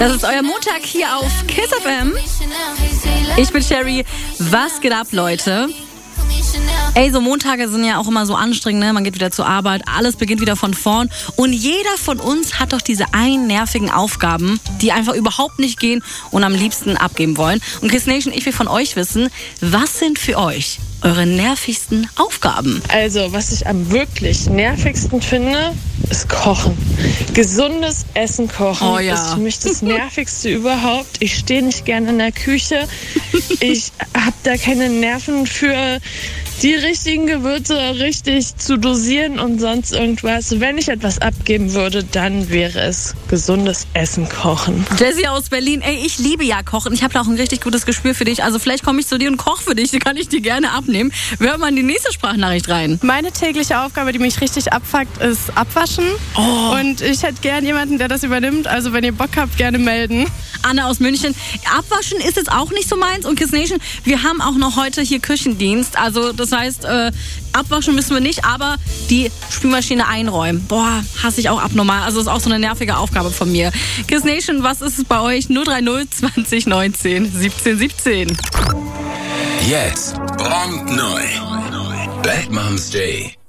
Das ist euer Montag hier auf Kiss FM. Ich bin Sherry. Was geht ab, Leute? Ey, so Montage sind ja auch immer so anstrengend, ne? Man geht wieder zur Arbeit, alles beginnt wieder von vorn. Und jeder von uns hat doch diese einen nervigen Aufgaben, die einfach überhaupt nicht gehen und am liebsten abgeben wollen. Und Kiss Nation, ich will von euch wissen, was sind für euch eure nervigsten Aufgaben? Also, was ich am wirklich nervigsten finde, ist Kochen. Gesundes Essen kochen ist für mich das Nervigste überhaupt. Ich stehe nicht gerne in der Küche. Ich habe da keine Nerven für die richtigen Gewürze richtig zu dosieren und sonst irgendwas. Wenn ich etwas abgeben würde, dann wäre es gesundes Essen kochen. Jessie aus Berlin, ey, ich liebe ja Kochen. Ich habe da auch ein richtig gutes Gespür für dich. Also vielleicht komme ich zu dir und koche für dich. Die kann ich dir gerne abnehmen. Wir hören mal in die nächste Sprachnachricht rein. Meine tägliche Aufgabe, die mich richtig abfuckt, ist Abwaschen. Oh. Und ich hätte gern jemanden, der das übernimmt. Also wenn ihr Bock habt, gerne melden. Anne aus München. Abwaschen ist jetzt auch nicht so meins. Und Kiss Nation, wir haben auch noch heute hier Küchendienst. Also das heißt, abwaschen müssen wir nicht, aber die Spülmaschine einräumen. Boah, hasse ich auch abnormal. Also das ist auch so eine nervige Aufgabe von mir. Kiss Nation, was ist es bei euch? 030 20 19 17 17. Jetzt brandneu. Bad Moms Day.